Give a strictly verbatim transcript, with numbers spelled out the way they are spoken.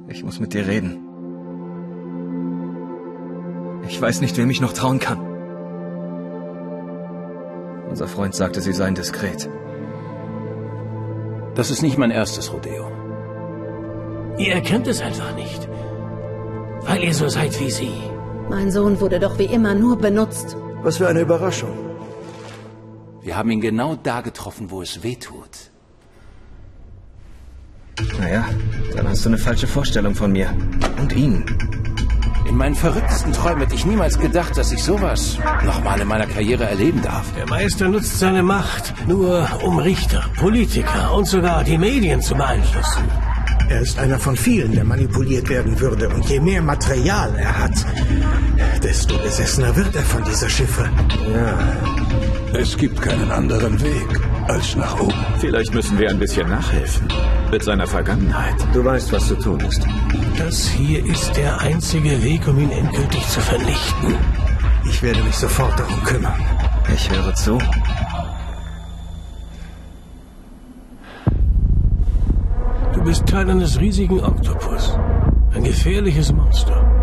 Ich muss mit dir reden. Ich weiß nicht, wem ich noch trauen kann. Unser Freund sagte, sie seien diskret. Das ist nicht mein erstes Rodeo. Ihr erkennt es einfach nicht. Weil ihr so seid wie sie. Mein Sohn wurde doch wie immer nur benutzt. Was für eine Überraschung. Wir haben ihn genau da getroffen, wo es weh tut. Naja, dann hast du eine falsche Vorstellung von mir. Und ihn. In meinen verrücktesten Träumen hätte ich niemals gedacht, dass ich sowas nochmal in meiner Karriere erleben darf. Der Meister nutzt seine Macht nur, um Richter, Politiker und sogar die Medien zu beeinflussen. Er ist einer von vielen, der manipuliert werden würde. Und je mehr Material er hat, desto besessener wird er von dieser Schiffe. Ja. Es gibt keinen anderen Weg als nach oben. Vielleicht müssen wir ein bisschen nachhelfen. Mit seiner Vergangenheit. Du weißt, was zu tun ist. Das hier ist der einzige Weg, um ihn endgültig zu vernichten. Ich werde mich sofort darum kümmern. Ich höre zu. Du bist Teil eines riesigen Oktopus. Ein gefährliches Monster.